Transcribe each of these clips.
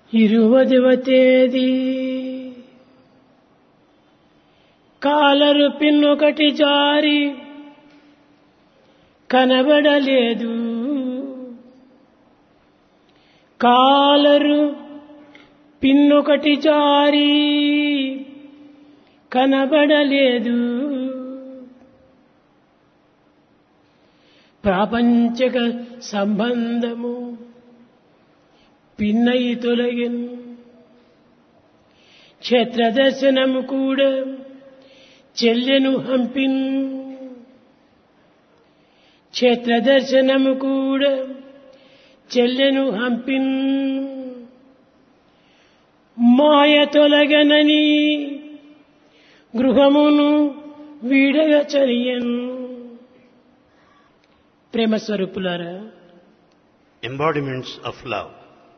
20వ తేదీ కాలరు పిన్నొకటి జారి కనబడలేదు. కాలరు పిన్నొకటి జారి కనబడలేదు. ప్రాపంచక సంబంధము పిన్నై తొలగిన్. క్షేత్రదర్శనము కూడా చెల్లెను హంపిన్. క్షేత్రదర్శనము కూడా చెల్లెను హంపిన్. మాయ తొలగనని గృహమును వీడగా చరియన్. ప్రేమ స్వరూపులారా, embodiments of love.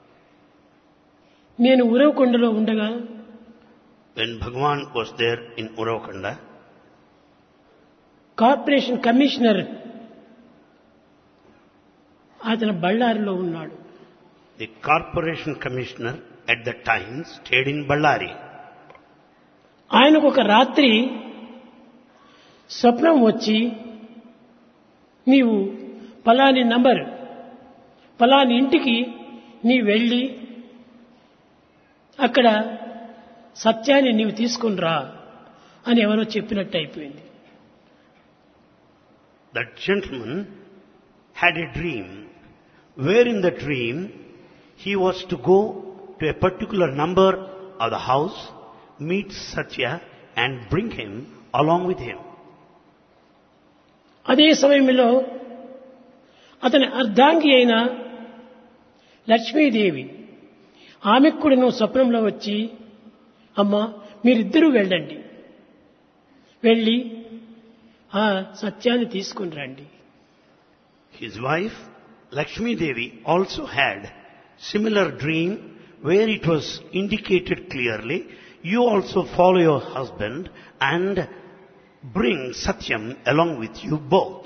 నేను ఉరవకొండలో ఉండగా When Bhagavan was there in Uravakanda, corporation commissioner అతను బళ్ళారిలో ఉన్నాడు. the corporation commissioner at that time stayed in Ballari. ఆయనకు ఒక రాత్రి స్వప్నం వచ్చి, నీవు ఫలాని నంబర్ ఫలాని ఇంటికి నీ వెళ్ళి అక్కడ సత్యాన్ని నీవు తీసుకుని రా అని ఎవరో చెప్పినట్టు అయిపోయింది. That gentleman had a dream, where in the dream he was to go to a particular number of the house, meet Satya and bring him along with him. అదే సమయంలో అతని అర్ధాంగి అయిన లక్ష్మీదేవి ఆమెకు కూడా నువ్వు స్వప్నంలో వచ్చి, అమ్మా మీరిద్దరూ వెళ్ళండి, వెళ్ళి ఆ సత్యాన్ని తీసుకుని రండి. His wife Lakshmi Devi also had similar dream where it was indicated clearly, you also follow your husband and bring Satyam along with you both.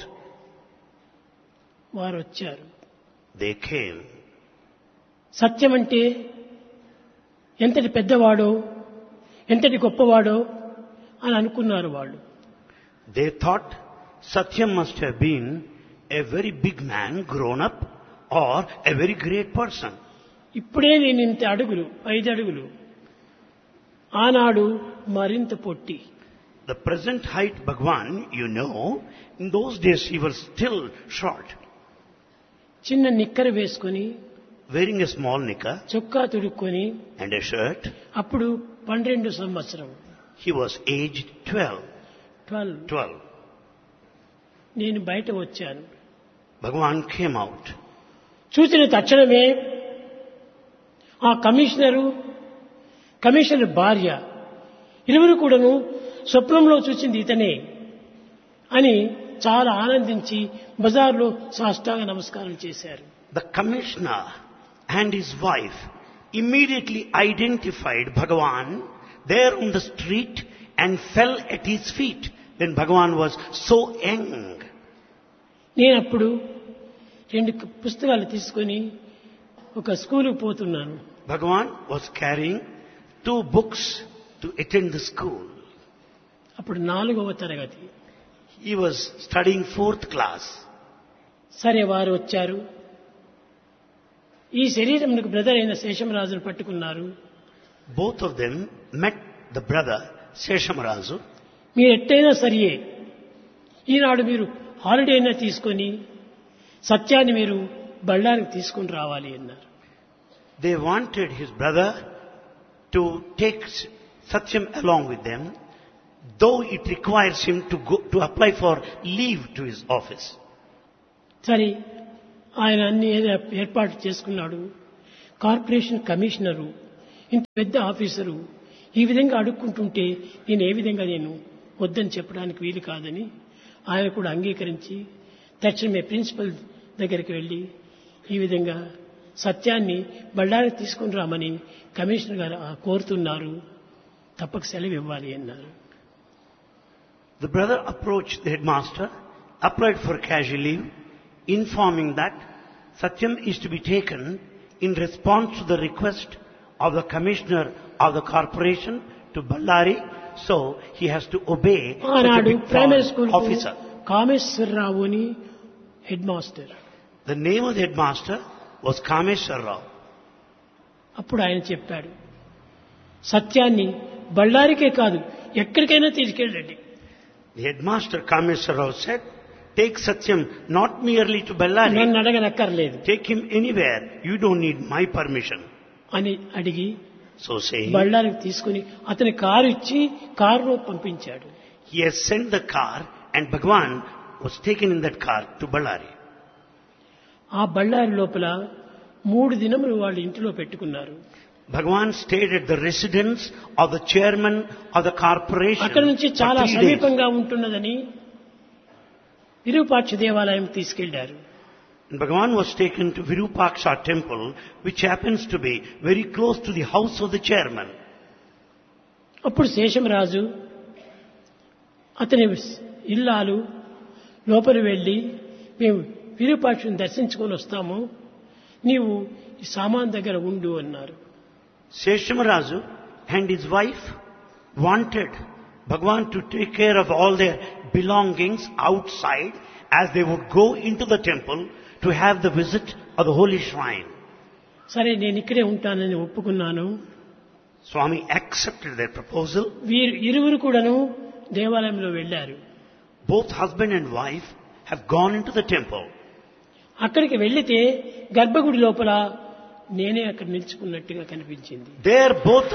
వారు వచ్చారు. They came. సత్యం అంటే ఎంతటి పెద్దవాడో ఎంతటి గొప్పవాడో అని అనుకున్నారు వాళ్ళు. They thought Satyam must have been a very big man grown up or a very great person. ఇప్పుడే నేను ఇంత అడుగులు 5 అడుగులు, ఆనాడు మరింత పొట్టి. The present height Bhagavan, you know, in those days he was still short, చిన్న నిక్కర వేసుకొని wearing a small knicker చొక్కా తుడుక్కొని, and a shirt. అప్పుడు 12 సంవత్సరం. He was aged 12. 12. నేను బయట వచ్చాను. Bhagavan came out. చూసిన తక్షణమే ఆ కమిషనర్ భార్య ఇరువురు కూడాను స్వప్నంలో చూసింది ఇతనే అని చాలా ఆనందించి బజార్లో సాష్టాంగ నమస్కారం చేశారు. The commissioner and his wife immediately identified Bhagavan there on the street and fell at his feet when Bhagavan was so young. నేను అప్పుడు 2 పుస్తకాలు తీసుకొని ఒక స్కూలుకు పోతున్నాను. Bhagavan was carrying 2 books to attend the school. అప్పుడు 4వ తరగతి. He was studying 4th class. సరే, వారు వచ్చారు. ఈ శరీరంకు బ్రదర్ అయిన శేషమరాజును పట్టుకున్నారు. Both of them met the brother Seshamarazu. మీరు ఎట్టయినా సరియే, ఈనాడు మీరు హాలిడే అయినా తీసుకొని సత్యాన్ని మీరు బళ్ళారికి తీసుకుని రావాలి అన్నారు. They wanted his brother to take Satyam along with them, though it requires him to apply for leave to his office. సరే, ఆయన అన్ని ఏర్పాటు చేసుకున్నాడు. కార్పొరేషన్ కమిషనరు, ఇంత పెద్ద ఆఫీసరు ఈ విధంగా అడుక్కుంటుంటే నేను ఏ విధంగా నేను వద్దని చెప్పడానికి వీలు కాదని ఆయన కూడా అంగీకరించి తక్షణమే ప్రిన్సిపల్ దగ్గరికి వెళ్ళి ఈ విధంగా సత్యాన్ని బళ్ళారికి తీసుకుని రామని కమిషనర్ గారు కోరుతున్నారు, తప్పక సెలవు ఇవ్వాలి అన్నారు. The brother approached the headmaster, applied for casual leave, informing that Satyam is to be taken in response to the request of the commissioner of the corporation to Ballari, so he has to obey such a ఆనాడు big primary foreign school officer. Kameswara Rao అని head master. The name of the headmaster was Kameshwar Rao. అప్పుడు ఆయన చెప్పాడు, సత్యాన్ని బళ్ళారికే కాదు ఎక్కడికైనా తీసుకెళ్ళండి. The headmaster Kameshwar Rao said, take Satyam not merely to Ballari, నన్ను అడగనక్కర్లేదు take him anywhere. You don't need my permission. అని అడిగి So saying, బళ్ళారికి తీసుకుని అతని కారు ఇచ్చి కారులో పంపించాడు. he has sent the car and Bhagwan was taken in that car to Ballari. ఆ బళ్ళారి లోపల 3 దినములు వాళ్ళు ఇంటిలో పెట్టుకున్నారు. Bhagwan stayed at the residence of the chairman of the corporation అక్కడి నుంచి for చాలా 3 days. సమీపంగా ఉంటున్నదని విరూపాక్ష దేవాలయం తీసుకెళ్లారు. And Bhagwan was taken to Virupaksha temple, which happens to be very close to the house of the chairman. అప్పుడు శేషమరాజు అతని ఇల్లాలు లోపల వెళ్ళి, మేము విరూపాక్షుని దర్శించుకొని వస్తాము, నీవు ఈ సామాన్ దగ్గర ఉండు అన్నారు. Seshamarazu and his wife wanted Bhagwan to take care of all their belongings outside as they would go into the temple to have the visit of the holy shrine. సరే నేను ఇక్కడే ఉంటానని ఒప్పుకున్నాను. Swami accepted their proposal. వీరు ఇరువురు కూడాను దేవాలయంలో వెళ్ళారు. Both husband and wife have gone into the temple. అక్కడికి వెళ్లితే గర్భగుడి లోపల నేనే అక్కడ నిల్చుకున్నట్టుగా కనిపించింది. There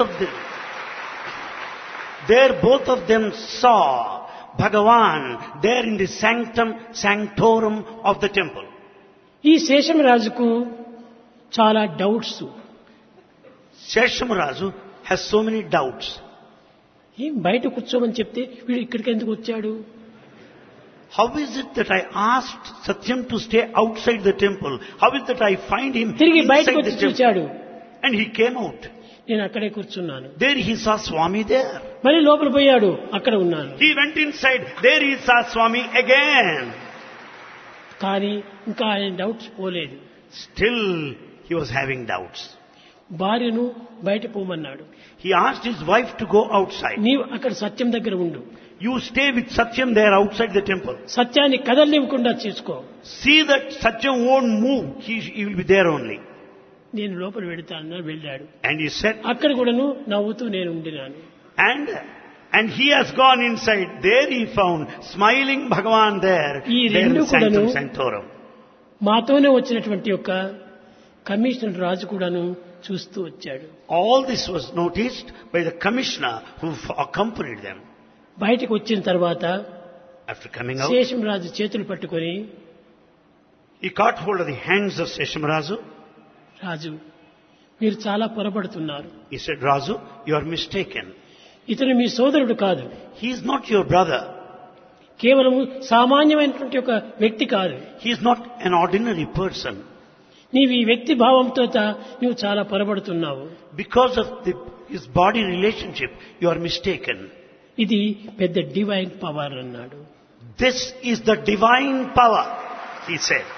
both of them saw Bhagavan there in the sanctorum of the temple. ఈ శేషమరాజుకు చాలా doubts. Seshamarazu has so many doubts. ఏం బయట కూర్చోమని చెప్తే వీడు ఇక్కడికి ఎందుకు వచ్చాడు? How is it that I asked Satyam to stay outside the temple? How is it that I find him తిరిగి inside బయటకు the వచ్చి temple? చూచాడు. And he came out. నేను అక్కడే కూర్చున్నాను. There he saw Swami there. మళ్ళీ లోపల పోయాడు, అక్కడ ఉన్నాను. He went inside. There he saw Swami again. కానీ ఇంకా ఆయన డౌట్స్ పోలేదు. Still he was having doubts. భార్యను బయట పోమన్నాడు. He asked his wife to go outside. నీవు అక్కడ సత్యం దగ్గర ఉండు, You stay with Satyam there outside the temple. సత్యాన్ని కదలనివ్వకుండా చేసుకో. See that Satyam won't move. He will be there only. నేను లోపల వెళ్తానని వెళ్ళాడు. And he said, అక్కడ కూడాను నవ్వుతూ నేను ఉండినాను. and he has gone inside. There he found smiling Bhagavan there. ఈ There రెండు in Sanctum కూడాను Sanctorum. మాతోనే వచ్చినటువంటి యొక్క కమిషనర్ రాజు కూడాను చూస్తూ వచ్చాడు. All this was noticed by the commissioner who accompanied them. బయటకు వచ్చిన తర్వాత After coming out, శేషం రాజు చేతులు పట్టుకొని, he caught hold of the hands of Seshamarazu. రాజు మీరు చాలా పొరపడుతున్నారు. He said, Razu, you are mistaken. ఇతను మీ సోదరుడు కాదు, He is not your brother. కేవలం సామాన్యమైనటువంటి ఒక వ్యక్తి కాదు. He is not an ordinary person. నీవు ఈ వ్యక్తి భావంతో నువ్వు చాలా పొరపడుతున్నావు. Because of his body relationship, you are mistaken. ఇది పెద్ద డివైన్ పవర్ అన్నాడు. This is the divine power, he said.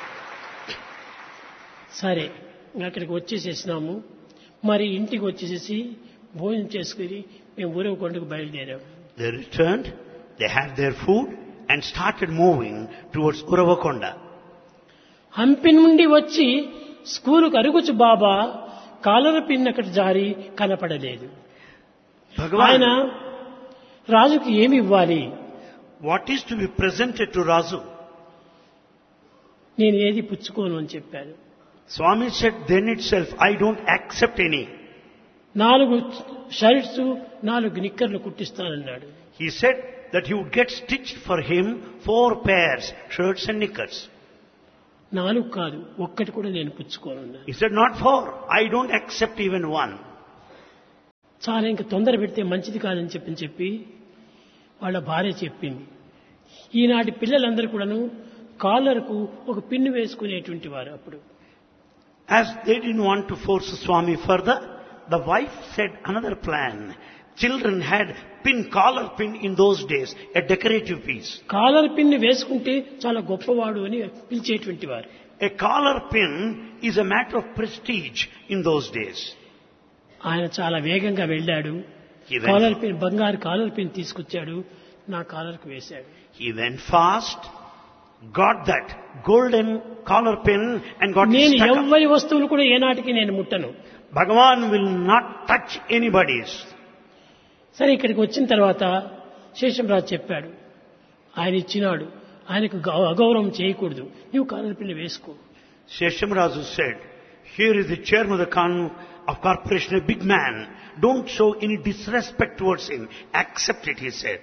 సరే అక్కడికి వచ్చేసేసినాము. మరి ఇంటికి వచ్చేసేసి భోజనం చేసుకుని మేము ఊరవకొండకు బయలుదేరాము. They returned, they had their food and started moving towards Uravakonda. Hampi నుండి వచ్చి స్కూలుకు అరుగుచు బాబా కాలర పిన్ అక్కడ జారి కనపడలేదు. ఆయన Bhagavan, రాజుకి ఏమి ఇవ్వాలి? what is to be presented to Razu? నేను ఏది పుచ్చుకోను అని చెప్పాను. Swami said then itself, I don't accept any. 4 shirts 4 నిక్కర్లు కుట్టిస్తానన్నాడు. He said that he would get stitched for him 4 pairs, shirts and knickers. 4 కాదు, ఒక్కటి కూడా నేను పుచ్చుకోను. He said not 4, I don't accept even one. చాలా ఇంకా తొందర పెడితే మంచిది కాదని చెప్పి వాళ్ళ భార్య చెప్పింది. ఈనాటి పిల్లలందరూ కూడాను కాలర్కు ఒక పిన్ను వేసుకునేటువంటి వారు. అప్పుడు As they didn't want to force Swami further, the wife said another plan. Children had collar pin in those days, a decorative piece. Caller pin వేసుకుంటే చాలా గొప్పవాడు అని పిలిచేటువంటి వారు. A collar pin is a matter of prestige in those days. ఆయన చాలా వేగంగా వెళ్ళాడు. He caller went, pin, బంగారు కాలర్ పిన్ తీసుకొచ్చాడు, నా కాలర్కు వేశాడు. he went fast, got that golden collar pin and got it నేను stuck up. ఎవ్వరి వస్తువులు కూడా ఏనాటికి నేను ముట్టను. Bhagavan will not touch anybody's. సరే, ఇక్కడికి వచ్చిన తర్వాత శేషంరాజు చెప్పాడు, ఆయన ఇచ్చినాడు, ఆయనకు అగౌరవం చేయకూడదు, నువ్వు కాలర్ పిన్ వేసుకో. Sheshamrazu said, here is the chairman of corporation, a big man. Don't show any disrespect towards him. Accept it, he said.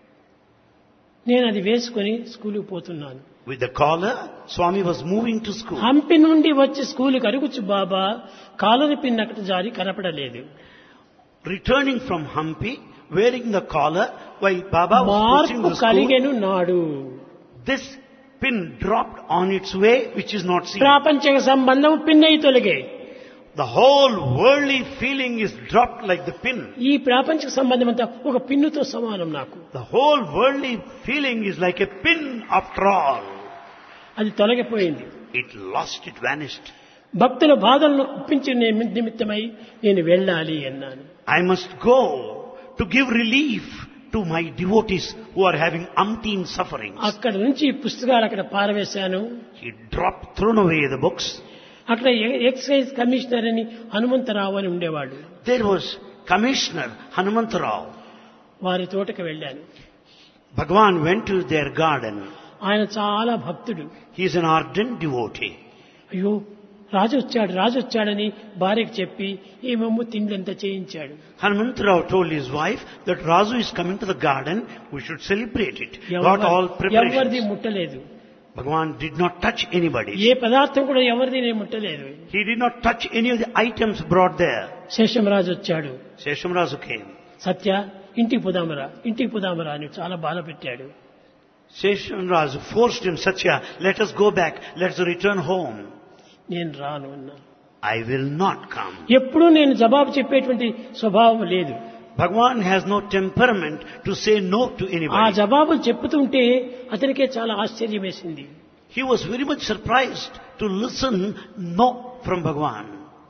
నేను అది వేసుకొని స్కూలుకు పోతున్నాను. With the collar, Swami was moving to school. Hampi నుండి వచ్చి స్కూలుకి అరుగుచ్చు బాబా caller pin అక్కడ జారి కనపడలేదు. Returning from Hampi, wearing the collar, while Baba was pushing మార్పు the school, కలిగెను నాడు. this pin dropped on its way, which is not seen. ప్రాపంచిక సంబంధం పిన్ అయి తొలగే. The whole worldly feeling is dropped like the pin. ఈ ప్రాపంచిక సంబంధం అంతా ఒక పిన్నుతో సమానం నాకు. The whole worldly feeling is like a pin after all. అది తొలగిపోయింది. It lost, it vanished. భక్తుల బాధలను ఒప్పించే నిమిత్తమై నేను వెళ్ళాలి అన్నాను. I must go to give relief to my devotees who are having umpteen sufferings. అక్కడ నుంచి ఈ పుస్తకాలు అక్కడ పారవేశాను. He dropped, thrown away the books. అక్కడ ఎక్సైజ్ కమిషనర్ అని హనుమంతరావు అని ఉండేవాడు. There was Commissioner Hanumantarao. వారి తోటకు వెళ్ళాను. Bhagavan went to their garden. ఆయన చాలా భక్తుడు. He is an ardent devotee. అయ్యో, రాజు వచ్చాడని భార్యకు చెప్పి ఏమేమో తిండ్లంతా చేయించాడు. Hanumantarao told his wife that Raju is coming to the garden, we should celebrate it. Got all ఎవరిది preparations. ముట్టలేదు. Bhagavan did not touch anybody. ఏ పదార్థం కూడా ఎవరిది నేను ముట్టలేదు. He did not touch any of the items brought there. Seshamraju వచ్చాడు. Sheshamrazu came. సత్య, ఇంటికి పోదామరా అని చాలా బాధ పెట్టాడు. Sheshamrazu forced him, Satya, let us go back, let's return home. నేను రాను అన్నా. I will not come. ఎప్పుడూ నేను జవాబు చెప్పేటువంటి స్వభావం లేదు. Bhagavan has no temperament to say no to ఆ anybody. జవాబులు చెప్పుతుంటే అతనికే చాలా ఆశ్చర్యం వేసింది. He was very much surprised to listen no from Bhagavan.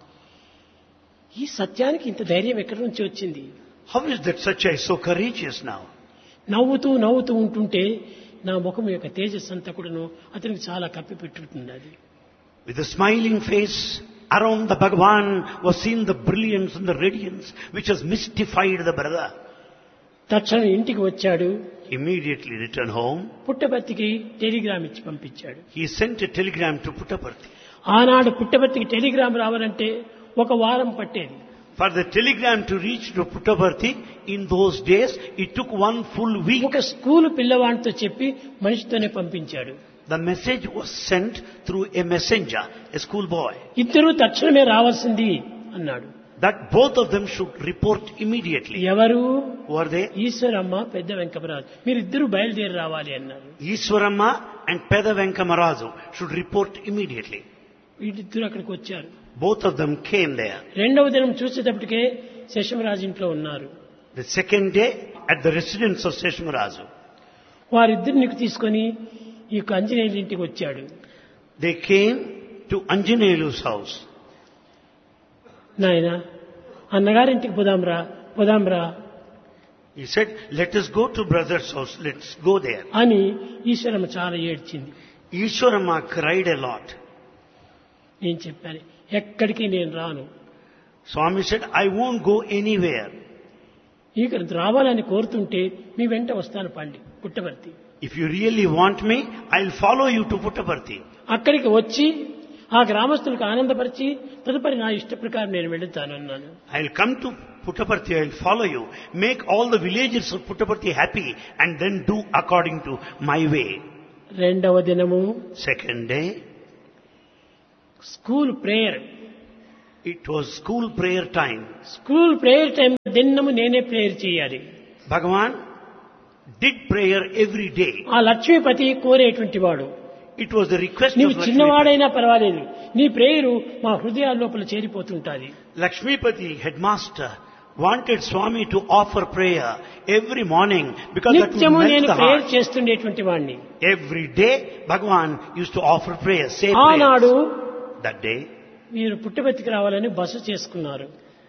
ఈ సత్యానికి ఇంత ధైర్యం ఎక్కడి నుంచి వచ్చింది? How is that Satya is so courageous now? నవ్వుతూ ఉంటుంటే నా ముఖం యొక్క తేజస్సు అంతా కూడాను అతనికి చాలా కప్పి పెట్టుతున్నది. With a smiling face, around the Bhagavan was seen the brilliance and the radiance which has mystified the brother. తక్షణం ఇంటికి వచ్చాడు. Immediately returned home. పుట్టపర్తికి టెలిగ్రామ్ ఇచ్చి పంపించాడు. He sent a telegram to Puttaparthi. ఆనాడు పుట్టపర్తికి టెలిగ్రామ్ రావాలంటే ఒక వారం పట్టేది. For the telegram to reach to Puttaparthi, in those days, it took one full week. ఒక స్కూలు పిల్లవాడితో చెప్పి మనిషితోనే పంపించాడు. The message was sent through a messenger, a schoolboy, ఇద్దరూ తక్షణమే రావాల్సింది అన్నాడు. that both of them should report immediately. ఎవరు? Who are they? Eshwaramma, పెద్ద వెంకమరాజు, మీరిద్దరూ బయలుదేరి రావాలి అన్నారు. Ishwaramma and Peda Venkamarazu should report immediately. వీటిద్దరూ అక్కడికి వచ్చారు. Both of them came there. రెండవ దినం చూసేటప్పటికే శేషమరాజు ఇంట్లో ఉన్నారు. The second day, at the residence of Seshamarazu, వారిద్దరిని తీసుకొని ఈ ఆంజనేయుల ఇంటికి వచ్చాడు. they came to Anjaneyalu's house. నాయన, అన్నగారింటికి పోదాంరా He said, let us go to brother's house, let's go there. అని ఈశ్వరమ్మ చాలా ఏడ్చింది. Ishwaramma cried a lot. నేను చెప్పాను, ఎక్కడికి నేను రాను. Swami said, I won't go anywhere. ఇక రావాలని కోరుతుంటే మీ వెంట వస్తాను పండి Puttaparthi. If you really want me, I'll follow you to Puttaparthi. అక్కడికి వచ్చి ఆ గ్రామస్తులకు ఆనందపరిచి తదుపరి నా ఇష్ట ప్రకారం నేను వెళుతాను అన్నాను. I'll come to Puttaparthi, I'll follow you. Make all the villagers of Puttaparthi happy and then do according to my way. రెండవ దినము Second day, school prayer. it was school prayer time. School prayer time దినము నేనే prayer చేయాలి. Bhagavan did prayer every day. ఆ లక్ష్మీపతి కోరేటువంటి వాడు. It was the request నీవు of Lakshmipati. చిన్నవాడైనా పర్వాలేదు, నీ ప్రేయరు మా హృదయాల లోపల చేరిపోతుంటాది. Lakshmipati, headmaster, wanted Swami to offer prayer every morning because that would నిత్యము melt నేను the ప్రేయర్ heart. చేస్తుండేటువంటి వాడిని. Every day, Bhagavan used to offer prayer, say ఆనాడు prayers. That day, మీరు పుట్టపర్తికి రావాలని బస చేసుకున్నారు.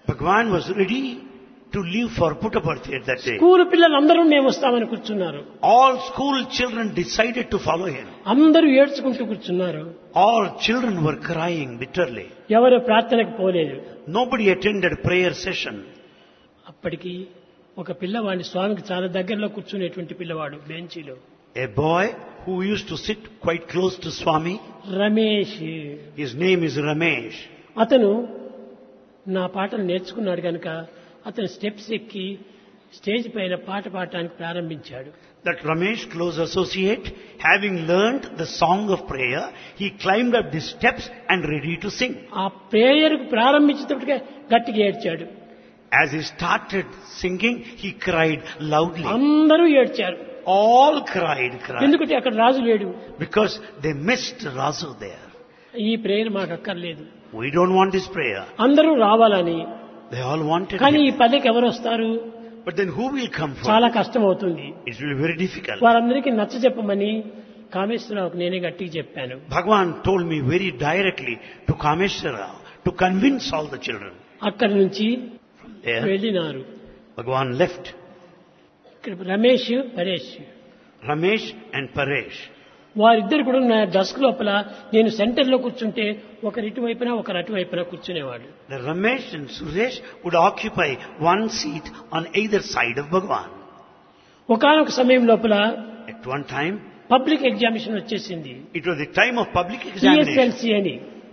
Bhagavan was ready to leave for Puttaparthi at that day. School పిల్లలందరూ మేము వస్తామని కూర్చున్నారు. All school children decided to follow him. అందరూ ఏడ్చుకుంటూ కూర్చున్నారు. All children were crying bitterly. ఎవరు ప్రార్థనకు పోలేదు. Nobody attended prayer session. అప్పటికి ఒక పిల్లవాడిని, స్వామికి చాలా దగ్గరలో కూర్చునేటువంటి పిల్లవాడు బెంచీలో, A boy who used to sit quite close to Swami, Ramesh, his name is Ramesh. అతను నా పాటలు నేర్చుకున్నాడు కనుక అతను స్టెప్స్ ఎక్కి స్టేజ్ పైన పాట పాడటానికి ప్రారంభించాడు. That Ramesh, close associate, having learnt the song of prayer, he climbed up the steps and ready to sing. ఆ ప్రేయర్కు ప్రారంభించేటప్పటికే గట్టిగా ఏడ్చాడు. As he started singing, he cried loudly. అందరూ ఏడ్చారు. All cried. ఎందుకంటే అక్కడ రాజు లేడు. Because they missed Rasu there. ఈ prayer మాకు అక్కర్లేదు, We don't want this prayer. అందరూ రావాలని. They all wanted కానీ him. ఈ పల్లెకి ఎవరు వస్తారు? But then who will come for? చాలా కష్టం అవుతుంది. It will be very difficult. వారందరికీ నచ్చ చెప్పమని కామేశ్వరరావుకు నేనే గట్టిగా చెప్పాను. Bhagavan told me very directly to Kameshwara to convince all the children. అక్కడి నుంచి There, వెళ్ళినారు. Bhagavan left. ఇక్కడ Ramesh, Paresh Ramesh and Paresh. వారిద్దరు కూడా నా డస్క్ లోపల నేను సెంటర్లో కూర్చుంటే ఒకరు ఇటువైపున ఒకరు అటువైపున కూర్చునేవాడు. The Ramesh and Suresh would occupy one seat on either side of Bhagavan. ఒకానొక సమయం లోపల At one time, public examination వచ్చేసింది. it was the time of public examination. TSLC అని.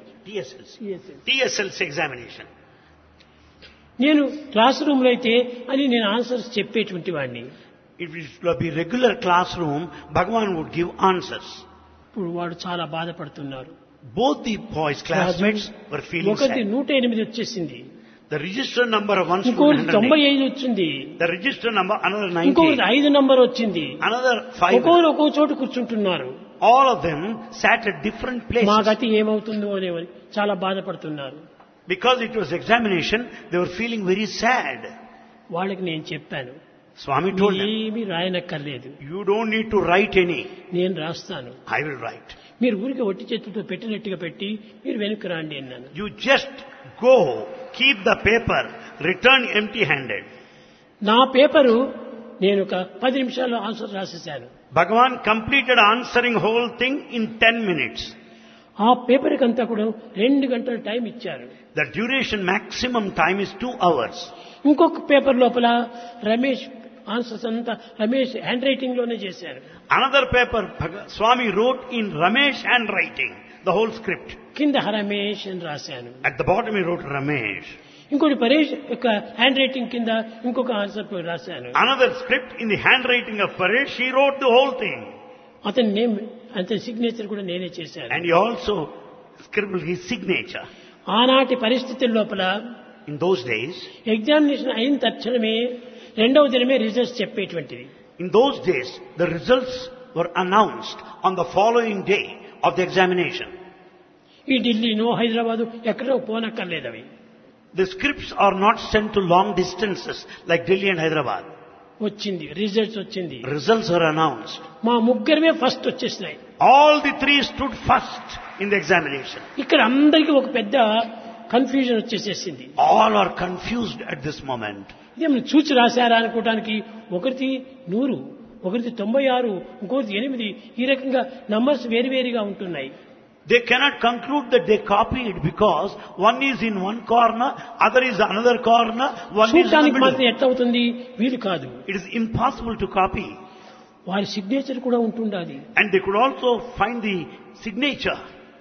TSLC examination. నేను క్లాస్ రూమ్ లో అయితే అని నేను ఆన్సర్స్ చెప్పేటువంటి వాడిని. If it would be regular classroom, Bhagavan would give answers. ఇప్పుడు వాడు చాలా బాధపడుతున్నారు. Both the boys' classmates were feeling ఒకటి sad. 108 వచ్చేసింది, The register number of one ఇంకొకటి student, 95 వచ్చింది, the register number another ఇంకొకటి 90, 5 నంబర్ వచ్చింది. another 5. ఒక్కొక్కరు ఒక్కో చోటు కూర్చుంటున్నారు. All of them sat at different మా places. గతి ఏమవుతుందో అనేవని చాలా బాధపడుతున్నారు. Because it was examination, they were feeling very sad. వాళ్ళకి నేను చెప్పాను, Swami told them, ఏమీ రాయనక్కర్లేదు, you don't need to write any. నేను రాస్తాను. I will write. మీరు ఊరికి ఒట్టి చేతులతో పెట్టినట్టుగా పెట్టి మీరు వెనక్కి రాండి అన్నాను. You just go, keep the paper, return empty-handed. నా పేపరు నేను ఒక 10 నిమిషాల్లో answer రాసేశాను. Bhagavan completed answering whole thing in 10 minutes. ఆ పేపర్కి అంతా కూడా 2 గంటల టైం ఇచ్చారు. The duration maximum time is 2 hours. ఇంకొక పేపర్ లోపల రమేష్ ఆన్సర్స్ అంతా రమేష్ హ్యాండ్ రైటింగ్ లోనే చేశారు. Another paper, Swami wrote in Ramesh handwriting, the whole script. కింద రమేష్ అని రాశాను. At the bottom he wrote Ramesh. ఇంకోటి పరేష్ యొక్క హ్యాండ్ రైటింగ్ కింద ఇంకొక ఆన్సర్ రాశాను. Another script in the handwriting of Paresh, he wrote the whole thing. అతని name, అతని సిగ్నేచర్ కూడా నేనే చేశాను. And he also scribbled his signature. ఆనాటి పరిస్థితుల లోపల In those days, ఎగ్జామినేషన్ అయిన తక్షణమే రెండవ దినమే results చెప్పేటువంటిది. in those days, the results were announced on the following day of the examination. ఈ ఢిల్లీనో హైదరాబాదు ఎక్కడో పోనక్కర్లేదు అవి. The scripts are not sent to long distances like Delhi and Hyderabad. వచ్చింది, results వచ్చింది. Results are announced. మా ముగ్గురమే first వచ్చేసినాయి. All the 3 stood first in the examination. ఇక్కడ అందరికీ ఒక పెద్ద confusion వచ్చేసేసింది. All are confused at this moment. ఇదేమన్నా చూచి రాశారా అనుకోవడానికి ఒకరిది 100, ఒకరిది 96, ఇంకొకటి 8, ఈ రకంగా నంబర్స్ వేరువేరుగా ఉంటున్నాయి. They cannot conclude that they copied because one is in one corner, other is another corner, one is in the చూడటానికి మాత్రం middle. ఎట్లా అవుతుంది, వీలు కాదు. It is impossible to copy. వారి సిగ్నేచర్ కూడా ఉంటుండాలి. And they could also find the signature.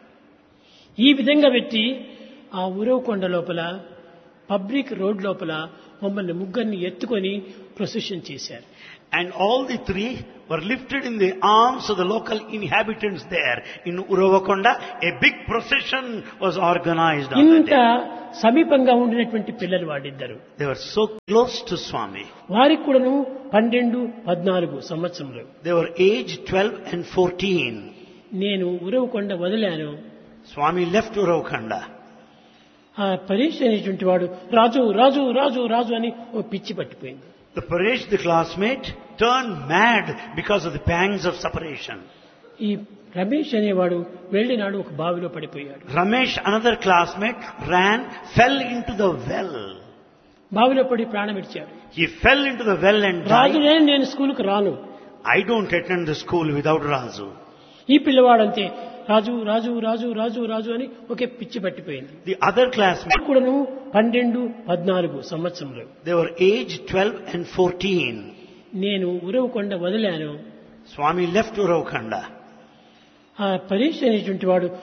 ఈ విధంగా పెట్టి ఆ ఉరవకొండ లోపల పబ్లిక్ రోడ్ లోపల మమ్మల్ని ముగ్గురిని ఎత్తుకొని ప్రొసెషన్ చేశారు. And all the 3 were lifted in the arms of the local inhabitants there in Uravakonda. A big procession was organized on that ఇంత day. సమీపంగా ఉండినటువంటి పిల్లలు వాడిద్దరు. They were so close to Swami. వారికి కూడాను 12, 14 సంవత్సరంలో. They were aged 12 and 14. నేను Uravakonda వదిలాను. Swami left Uravakonda. ఆ పరీక్ష అనేటువంటి వాడు రాజు రాజు రాజు రాజు అని ఓ పిచ్చి పట్టిపోయింది. The Paresh, the classmate, turned mad because of the pangs of separation. ఈ రమేష్ అనేవాడు వెళ్ళినాడు, ఒక బావిలో పడిపోయాడు. Ramesh, another classmate, ran, fell into the well. బావిలో పడి ప్రాణం విడిచాడు. He fell into the well and Raju died. నేను స్కూలుకు రాను. I don't attend the school without Razu. ఈ పిల్లవాడంతే రాజు రాజు రాజు రాజు రాజు అని ఒకే పిచ్చి పట్టిపోయింది. The other classmates, కూడాను 12, 14 సంవత్సరంలో they were aged 12 and 14. నేను ఉరవకొండ వదిలాను. Swami left Uravkhanda. ఆ పరీక్ష అనేటువంటి వాడు